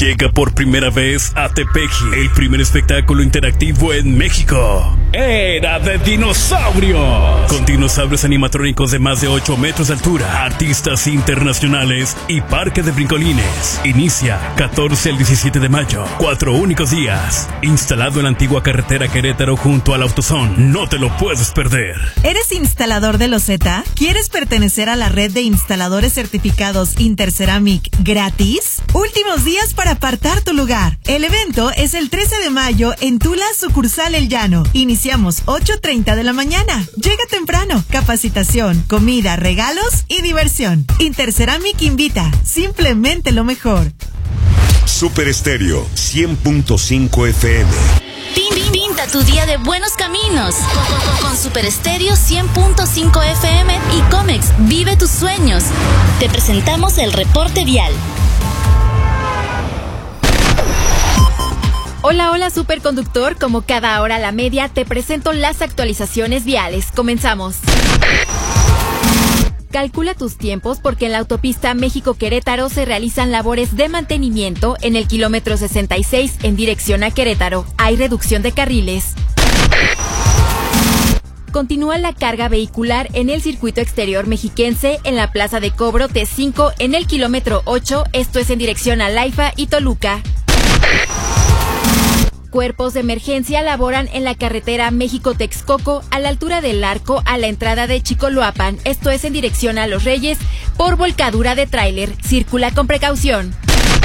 Llega por primera vez a Tepeji, el primer espectáculo interactivo en México. Era de dinosaurios. Con dinosaurios animatrónicos de más de 8 metros de altura, artistas internacionales y parque de brincolines. Inicia 14 al 17 de mayo. 4 únicos días. Instalado en la antigua carretera Querétaro junto al AutoZone. No te lo puedes perder. ¿Eres instalador de loseta? ¿Quieres pertenecer a la red de instaladores certificados Interceramic gratis? Últimos días para apartar tu lugar. El evento es el 13 de mayo en Tula, sucursal El Llano. Iniciamos 8:30 de la mañana. Llega temprano. Capacitación, comida, regalos y diversión. Interceramic invita. Simplemente lo mejor. Super Estéreo 100.5 FM. Pinta tu día de buenos caminos con Super Estéreo 100.5 FM y Comex, vive tus sueños. Te presentamos el reporte vial. Hola superconductor, como cada hora a la media te presento las actualizaciones viales. Comenzamos. Calcula tus tiempos porque en la autopista México-Querétaro se realizan labores de mantenimiento en el kilómetro 66 en dirección a Querétaro. Hay reducción de carriles. Continúa la carga vehicular en el circuito exterior mexiquense en la plaza de cobro T5 en el kilómetro 8, esto es en dirección a Laifa y Toluca. Cuerpos de emergencia laboran en la carretera México-Texcoco a la altura del Arco a la entrada de Chicoloapan, esto es en dirección a Los Reyes, por volcadura de tráiler. Circula con precaución.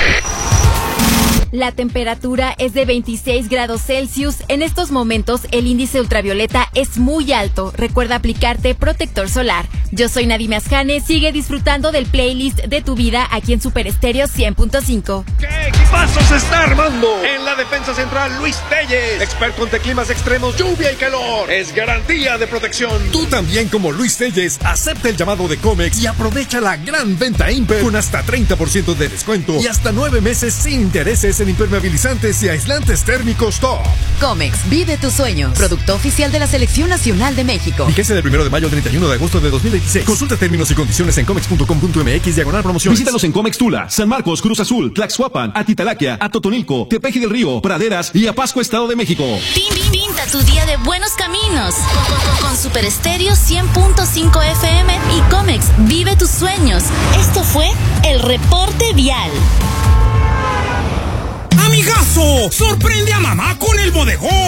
La temperatura es de 26 grados Celsius. En estos momentos el índice ultravioleta es muy alto. Recuerda aplicarte protector solar. Yo soy Nadime Asjane. Sigue disfrutando del playlist de tu vida aquí en Super Estéreo 100.5. ¿Qué equipazo se está armando? En la defensa central, Luis Telles, experto ante climas extremos, lluvia y calor. Es garantía de protección. Tú también, como Luis Telles, acepta el llamado de Comex y aprovecha la gran venta Imper con hasta 30% de descuento y hasta 9 meses sin intereses en impermeabilizantes y aislantes térmicos top. Comex, vive tus sueños. Producto oficial de la Selección Nacional de México. Vigencia del 1 de mayo al 31 de agosto de 2026. Consulta términos y condiciones en comex.com.mx/promociones. Visítanos en Comex Tula, San Marcos, Cruz Azul, Tlaxhuapan, Atitalaquia, Atotonilco, Tepeji del Río, Praderas y Apascua, Estado de México. Pinta tu día de buenos caminos con Super Estéreo 100.5 FM y Comex, vive tus sueños. Esto fue el reporte vial. ¡Amigazo! ¡Sorprende a mamá con el bodegón!